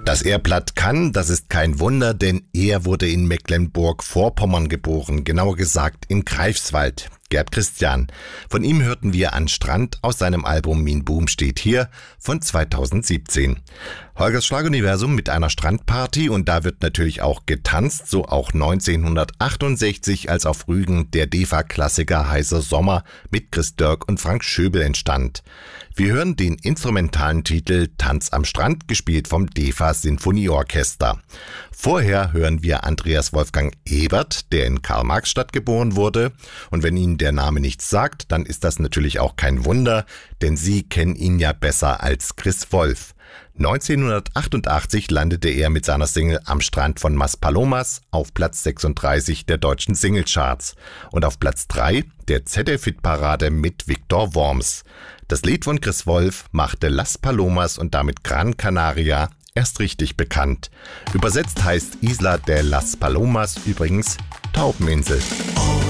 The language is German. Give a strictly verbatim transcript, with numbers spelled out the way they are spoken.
Dass er platt kann, das ist kein Wunder, denn er wurde in Mecklenburg-Vorpommern geboren, genauer gesagt in Greifswald. Gerd Christian. Von ihm hörten wir An Strand aus seinem Album Min Boom steht hier von zweitausendsiebzehn. Holgers Schlaguniversum mit einer Strandparty und da wird natürlich auch getanzt, so auch neunzehnhundertachtundsechzig, als auf Rügen der D E F A-Klassiker Heißer Sommer mit Chris Dirk und Frank Schöbel entstand. Wir hören den instrumentalen Titel Tanz am Strand, gespielt vom D E F A-Sinfonieorchester. Vorher hören wir Andreas Wolfgang Ebert, der in Karl-Marx-Stadt geboren wurde. Und wenn Ihnen der Name nichts sagt, dann ist das natürlich auch kein Wunder, denn Sie kennen ihn ja besser als Chris Wolf. neunzehnhundertachtundachtzig landete er mit seiner Single Am Strand von Maspalomas auf Platz sechsunddreißig der deutschen Singlecharts und auf Platz drei der Z D F-Hitparade mit Viktor Worms. Das Lied von Chris Wolf machte Las Palomas und damit Gran Canaria erst richtig bekannt. Übersetzt heißt Isla de las Palomas übrigens Taubeninsel.